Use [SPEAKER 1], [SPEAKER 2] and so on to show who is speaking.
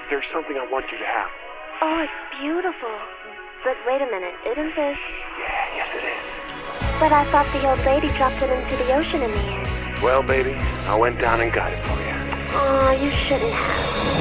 [SPEAKER 1] there's something I want you to have.
[SPEAKER 2] Oh, it's beautiful. But wait a minute, isn't this...
[SPEAKER 1] Yeah, yes it is.
[SPEAKER 2] But I thought the old lady dropped it into the ocean in the end.
[SPEAKER 1] Well, baby, I went down and got it for you.
[SPEAKER 2] Aw, you shouldn't have.